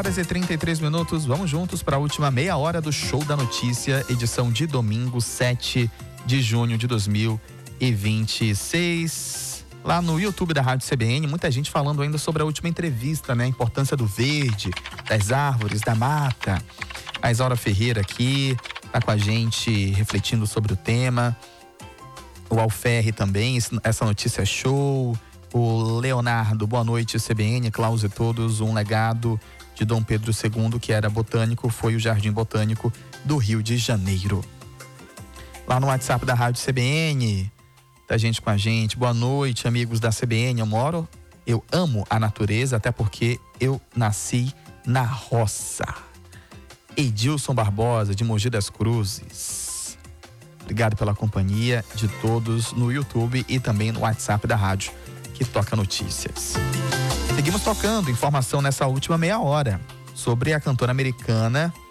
Horas e 33 minutos, vamos juntos para a última meia hora do Show da Notícia, edição de domingo, 7 de junho de 2026. Lá no YouTube da Rádio CBN, muita gente falando ainda sobre a última entrevista, né? A importância do verde, das árvores, da mata. A Isaura Ferreira aqui tá com a gente refletindo sobre o tema. O Alferre também, essa notícia é show. O Leonardo, boa noite CBN, Klaus e todos, um legado de Dom Pedro II, que era botânico, foi o Jardim Botânico do Rio de Janeiro. Lá no WhatsApp da Rádio CBN, tá gente com a gente. Boa noite, amigos da CBN. Eu amo a natureza, até porque eu nasci na roça. Edilson Barbosa, de Mogi das Cruzes. Obrigado pela companhia de todos no YouTube e também no WhatsApp da rádio, que toca notícias. Seguimos tocando informação nessa última meia hora sobre a cantora americana